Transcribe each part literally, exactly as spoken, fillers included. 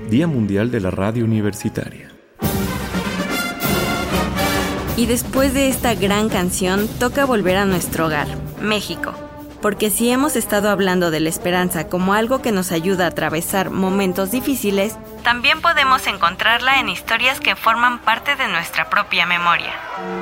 Día Mundial de la Radio Universitaria. Y después de esta gran canción, toca volver a nuestro hogar, México. Porque si hemos estado hablando de la esperanza como algo que nos ayuda a atravesar momentos difíciles, también podemos encontrarla en historias que forman parte de nuestra propia memoria.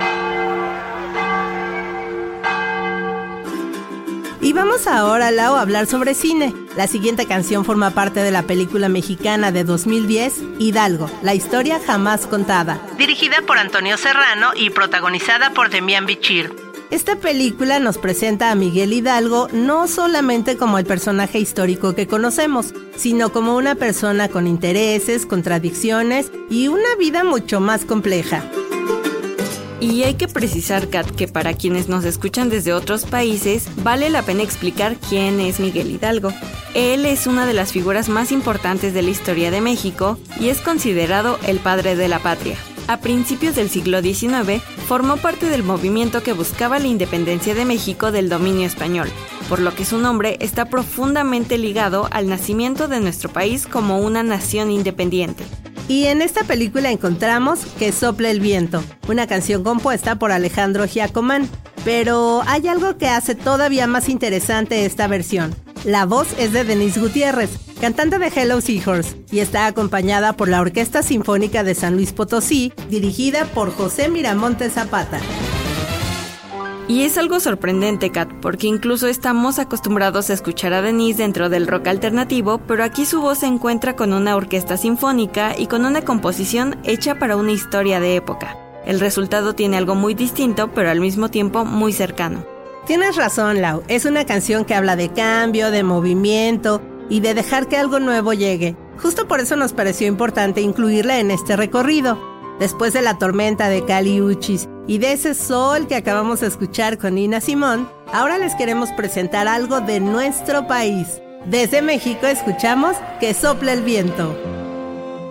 Y vamos ahora, Lau, a hablar sobre cine. La siguiente canción forma parte de la película mexicana de dos mil diez, Hidalgo, la historia jamás contada, dirigida por Antonio Serrano y protagonizada por Demián Bichir. Esta película nos presenta a Miguel Hidalgo no solamente como el personaje histórico que conocemos, sino como una persona con intereses, contradicciones y una vida mucho más compleja. Y hay que precisar, Kat, que para quienes nos escuchan desde otros países, vale la pena explicar quién es Miguel Hidalgo. Él es una de las figuras más importantes de la historia de México y es considerado el padre de la patria. A principios del siglo diecinueve, formó parte del movimiento que buscaba la independencia de México del dominio español, por lo que su nombre está profundamente ligado al nacimiento de nuestro país como una nación independiente. Y en esta película encontramos Que sopla el viento, una canción compuesta por Alejandro Giacomán. Pero hay algo que hace todavía más interesante esta versión. La voz es de Denise Gutiérrez, cantante de Hello Seahorse, y está acompañada por la Orquesta Sinfónica de San Luis Potosí, dirigida por José Miramontes Zapata. Y es algo sorprendente, Kat, porque incluso estamos acostumbrados a escuchar a Denise dentro del rock alternativo, pero aquí su voz se encuentra con una orquesta sinfónica y con una composición hecha para una historia de época. El resultado tiene algo muy distinto, pero al mismo tiempo muy cercano. Tienes razón, Lau. Es una canción que habla de cambio, de movimiento y de dejar que algo nuevo llegue. Justo por eso nos pareció importante incluirla en este recorrido. Después de la tormenta de Kali Uchis y de ese sol que acabamos de escuchar con Nina Simone, ahora les queremos presentar algo de nuestro país. Desde México escuchamos Que sopla el viento.